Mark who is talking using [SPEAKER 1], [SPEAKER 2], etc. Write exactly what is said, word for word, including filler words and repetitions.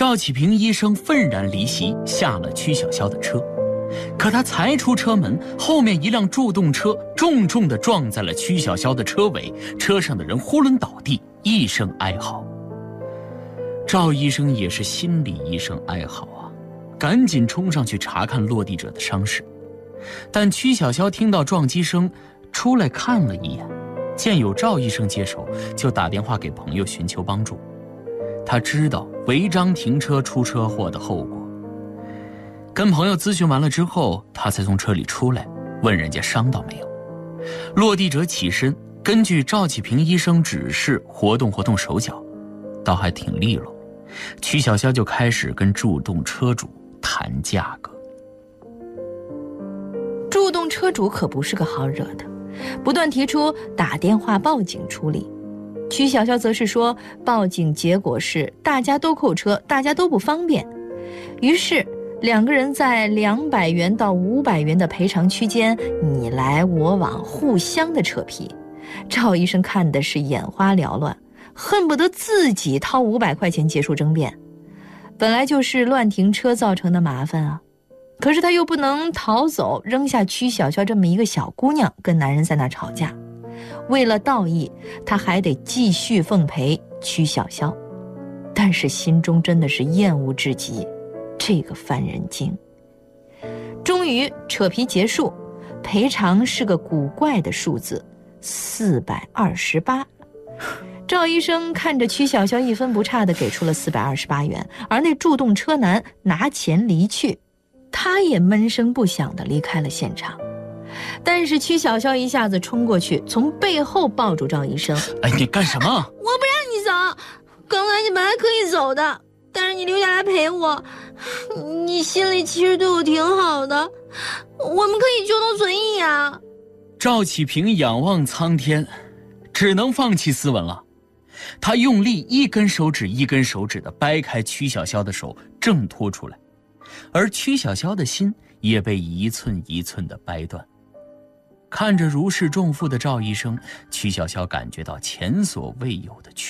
[SPEAKER 1] 赵启平医生愤然离席，下了曲小潇的车。可他才出车门，后面一辆助动车重重地撞在了曲小潇的车尾，车上的人呼伦倒地，一声哀嚎。赵医生也是心里一声哀嚎啊，赶紧冲上去查看落地者的伤势。但曲小潇听到撞击声，出来看了一眼，见有赵医生接手，就打电话给朋友寻求帮助。他知道违章停车出车祸的后果。跟朋友咨询完了之后，他才从车里出来，问人家伤到没有。落地者起身，根据赵启平医生指示活动活动手脚，倒还挺利落。曲小潇就开始跟助动车主谈价格。
[SPEAKER 2] 助动车主可不是个好惹的，不断提出打电话报警处理。曲小潇则是说，报警结果是大家都扣车，大家都不方便。于是两个人在两百元到五百元的赔偿区间你来我往，互相的扯皮。赵医生看的是眼花缭乱，恨不得自己掏五百块钱结束争辩。本来就是乱停车造成的麻烦啊，可是他又不能逃走，扔下曲小潇这么一个小姑娘跟男人在那吵架。为了道义，他还得继续奉陪曲小潇，但是心中真的是厌恶至极这个烦人精。终于扯皮结束，赔偿是个古怪的数字四百二十八。赵医生看着曲小潇一分不差地给出了四百二十八元，而那助动车男拿钱离去，他也闷声不响地离开了现场。但是曲小潇一下子冲过去，从背后抱住赵医生。
[SPEAKER 1] 哎，你干什么？
[SPEAKER 3] 我不让你走，刚才你本来可以走的，但是你留下来陪我，你心里其实对我挺好的，我们可以求同存异啊。
[SPEAKER 1] 赵启平仰望苍天，只能放弃斯文了。他用力一根手指一根手指地掰开曲小潇的手，挣脱出来，而曲小潇的心也被一寸一寸地掰断。看着如释重负的赵医生，曲小潇感觉到前所未有的